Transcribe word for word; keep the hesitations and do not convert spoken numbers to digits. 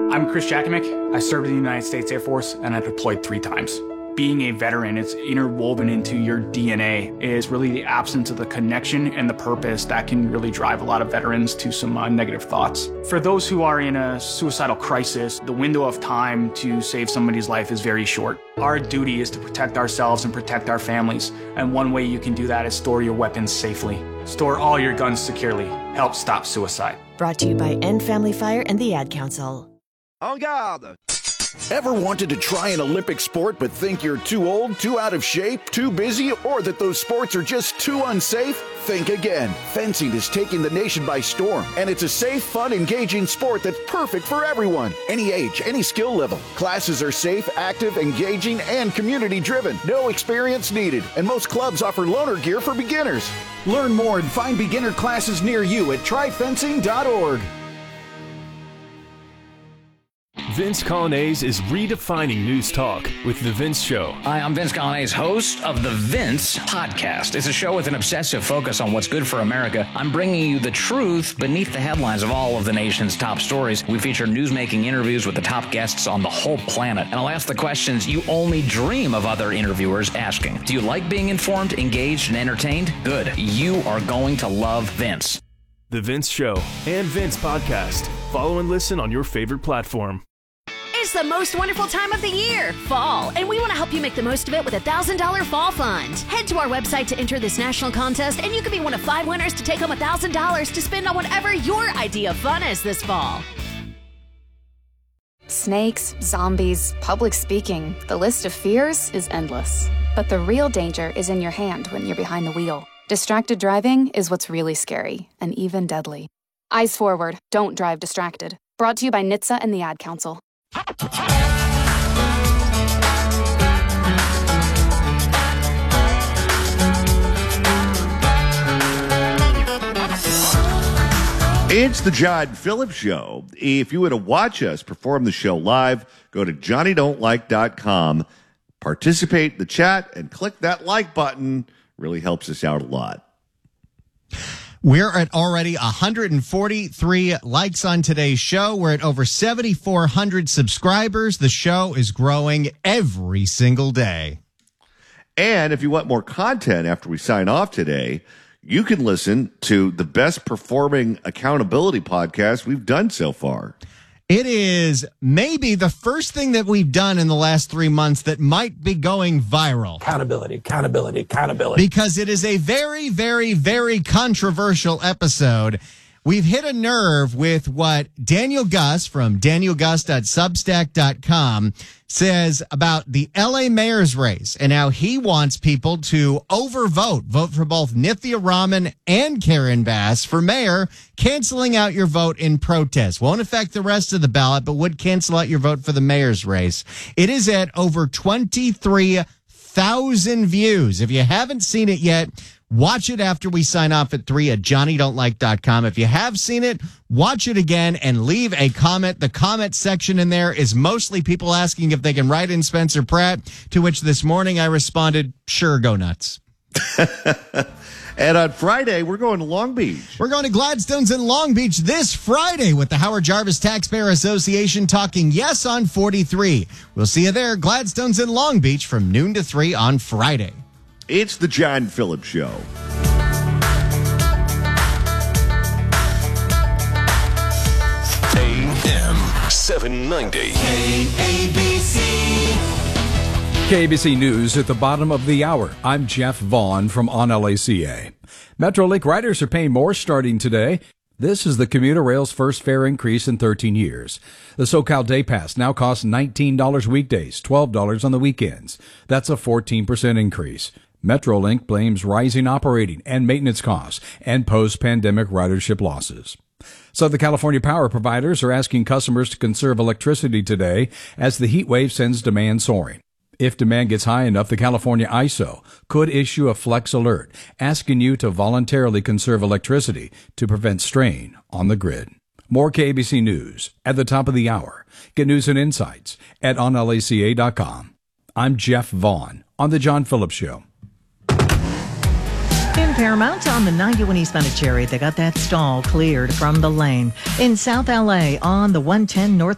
I'm Chris Jakomick. I served in the United States Air Force, and I deployed three times. Being a veteran, it's interwoven into your D N A, is really the absence of the connection and the purpose that can really drive a lot of veterans to some uh, negative thoughts. For those who are in a suicidal crisis, the window of time to save somebody's life is very short. Our duty is to protect ourselves and protect our families, and one way you can do that is store your weapons safely. Store all your guns securely. Help stop suicide. Brought to you by End Family Fire and the Ad Council. En garde! Ever wanted to try an Olympic sport but think you're too old, too out of shape, too busy, or that those sports are just too unsafe? Think again. Fencing is taking the nation by storm, and it's a safe, fun, engaging sport that's perfect for everyone. Any age, any skill level. Classes are safe, active, engaging, and community-driven. No experience needed, and most clubs offer loaner gear for beginners. Learn more and find beginner classes near you at try fencing dot org. Vince Colonnese is redefining news talk with The Vince Show. Hi, I'm Vince Colonnese, host of The Vince Podcast. It's a show with an obsessive focus on what's good for America. I'm bringing you the truth beneath the headlines of all of the nation's top stories. We feature newsmaking interviews with the top guests on the whole planet. And I'll ask the questions you only dream of other interviewers asking. Do you like being informed, engaged, and entertained? Good. You are going to love Vince. The Vince Show and Vince Podcast. Follow and listen on your favorite platform. It's the most wonderful time of the year, fall, and we want to help you make the most of it with a one thousand dollars Fall Fund. Head to our website to enter this national contest, and you could be one of five winners to take home one thousand dollars to spend on whatever your idea of fun is this fall. Snakes, zombies, public speaking, the list of fears is endless. But the real danger is in your hand when you're behind the wheel. Distracted driving is what's really scary, and even deadly. Eyes forward, don't drive distracted. Brought to you by N H T S A and the Ad Council. It's the John Phillips Show. If you want to watch us perform the show live, go to johnny don't like dot com, participate in the chat, and click that like button. Really helps us out a lot. We're at already one hundred forty-three likes on today's show. We're at over seven thousand four hundred subscribers. The show is growing every single day. And if you want more content after we sign off today, you can listen to the best performing accountability podcast we've done so far. It is maybe the first thing that we've done in the last three months that might be going viral. Accountability, accountability, accountability. Because it is a very, very, very controversial episode. We've hit a nerve with what Daniel Gus from daniel gus dot substack dot com says about the L A mayor's race and how he wants people to overvote, vote for both Nithya Raman and Karen Bass for mayor, canceling out your vote in protest. Won't affect the rest of the ballot, but would cancel out your vote for the mayor's race. It is at over twenty-three thousand views. If you haven't seen it yet, watch it after we sign off at three at johnny don't like dot com. If you have seen it, watch it again and leave a comment. The comment section in there is mostly people asking if they can write in Spencer Pratt, to which this morning I responded, sure, go nuts. And on Friday, we're going to Long Beach. We're going to Gladstone's in Long Beach this Friday with the Howard Jarvis Taxpayer Association talking yes on forty-three. We'll see you there, Gladstone's in Long Beach from noon to three on Friday. It's the John Phillips Show. A M seven ninety. K A B C. K A B C News at the bottom of the hour. I'm Jeff Vaughn from On L A C A. Metrolink riders are paying more starting today. This is the commuter rail's first fare increase in thirteen years. The SoCal Day Pass now costs nineteen dollars weekdays, twelve dollars on the weekends. That's a fourteen percent increase. Metrolink blames rising operating and maintenance costs and post-pandemic ridership losses. Southern California power providers are asking customers to conserve electricity today as the heat wave sends demand soaring. If demand gets high enough, the California I S O could issue a flex alert asking you to voluntarily conserve electricity to prevent strain on the grid. More K A B C News at the top of the hour. Get news and insights at on L A C A dot com. I'm Jeff Vaughn on The John Phillips Show. In Paramount on the ninety-one East Monticello, they got that stall cleared from the lane. In South L A on the one ten North